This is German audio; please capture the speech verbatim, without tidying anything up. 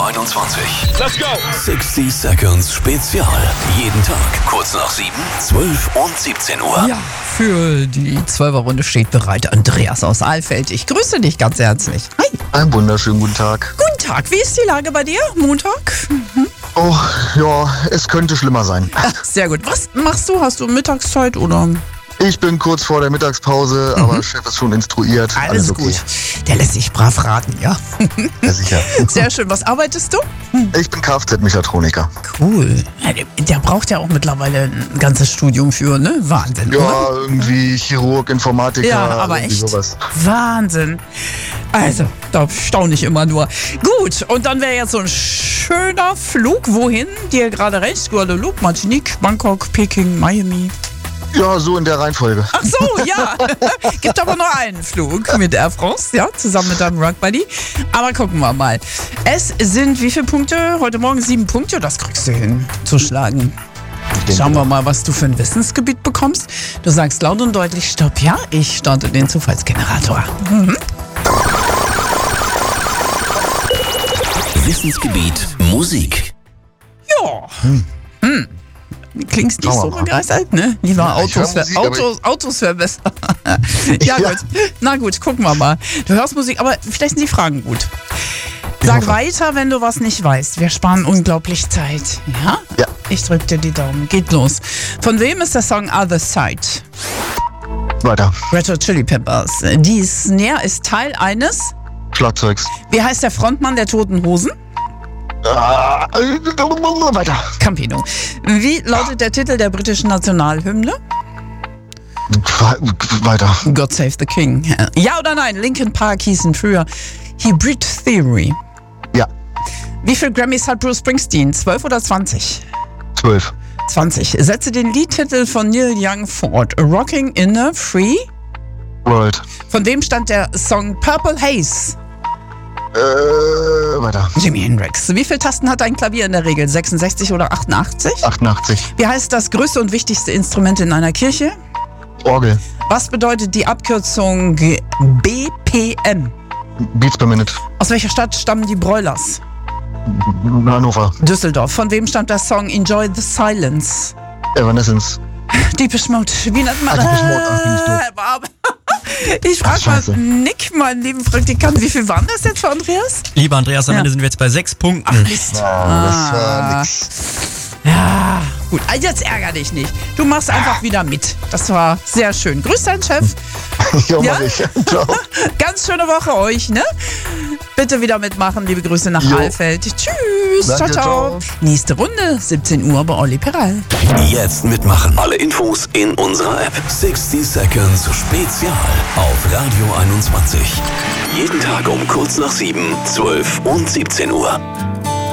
einundzwanzig. Let's go! sechzig Seconds Spezial. Jeden Tag kurz nach sieben, zwölf und siebzehn Uhr. Ja, für die Zwölferrunde steht bereit Andreas aus Alfeld. Ich grüße dich ganz herzlich. Hi. Einen wunderschönen guten Tag. Guten Tag, wie ist die Lage bei dir? Montag? Mhm. Oh, ja, es könnte schlimmer sein. Ach, sehr gut. Was machst du? Hast du Mittagszeit oder? Ich bin kurz vor der Mittagspause, aber Chef ist schon instruiert. Alles, Alles okay. gut. Der lässt sich brav raten, ja? Ja, sicher. Sehr schön. Was arbeitest du? Ich bin Kfz-Mechatroniker. Cool. Ja, der, der braucht ja auch mittlerweile ein ganzes Studium für, ne? Wahnsinn, Ja, oder? irgendwie Chirurg, Informatiker, Ja, aber irgendwie echt. sowas. Wahnsinn. Also, da staune ich immer nur. Gut, und dann wäre jetzt so ein schöner Flug. Wohin? Dir gerade recht? Guadeloupe, Martinique, Bangkok, Peking, Miami. Ja, so in der Reihenfolge. Ach so, ja. Gibt aber nur einen Flug mit Air France, ja, zusammen mit deinem Work Buddy. Aber gucken wir mal. Es sind wie viele Punkte? Heute Morgen sieben Punkte. Das kriegst du hin, zu schlagen. Schauen wir mal, was du für ein Wissensgebiet bekommst. Du sagst laut und deutlich Stopp. Ja, ich starte den Zufallsgenerator. Mhm. Wissensgebiet Musik. Ja. Hm. Hm. Klingst nicht so begeistert, ne? Lieber Ja, ich Autos, höre Musik, Autos, Autos wäre besser. ja, Ja. gut. Na gut, gucken wir mal. Du hörst Musik, aber vielleicht sind die Fragen gut. Sag hoffe. weiter, wenn du was nicht weißt. Wir sparen unglaublich Zeit. Ja? Ja. Ich drück dir die Daumen. Geht los. Von wem ist der Song Other Side? Weiter. Red Hot Chili Peppers. Die Snare ist Teil eines. Schlagzeugs. Wie heißt der Frontmann der Toten Hosen? Ah, äh, weiter. Campino. Wie lautet der Titel der britischen Nationalhymne? Weiter. God Save the King. Ja oder nein? Linkin Park hießen früher Hybrid Theory. Ja, Wie viele Grammys hat Bruce Springsteen? zwölf oder zwanzig? zwölf. zwanzig. Setze den Liedtitel von Neil Young fort. Rocking in a Free. World. Von wem stand der Song Purple Haze? Äh, weiter. Jimi Hendrix. Wie viele Tasten hat ein Klavier in der Regel? sechsundsechzig oder achtundachtzig? achtundachtzig. Wie heißt das größte und wichtigste Instrument in einer Kirche? Orgel. Was bedeutet die Abkürzung B P M? Beats per Minute. Aus welcher Stadt stammen die Broilers? Hannover. Düsseldorf. Von wem stammt der Song Enjoy the Silence? Evanescence. Deepish Mode. Wie nennt man Ah, Deepish Mode. Ach, bin ich doof. das? Ich Ach, frage mal scheiße. Nick, meinen lieben Praktikant, wie viel waren das jetzt für Andreas? Lieber Andreas, am Ja. Ende sind wir jetzt bei sechs Punkten. Ach Mist. Ah, das war nix. Ja, gut. Ah, jetzt ärger dich nicht. Du machst einfach wieder mit. Das war sehr schön. Grüß deinen Chef. Ja, Ja? mach ich. Ciao. Ganz schöne Woche euch, ne? Bitte wieder mitmachen. Liebe Grüße nach Jo. Alfeld. Tschüss. Danke, ciao, ciao. ciao. Nächste Runde, siebzehn Uhr bei Olli Peral. Jetzt mitmachen. Alle Infos in unserer App. sechzig Seconds Spezial auf Radio einundzwanzig. Jeden Tag um kurz nach sieben, zwölf und siebzehn Uhr.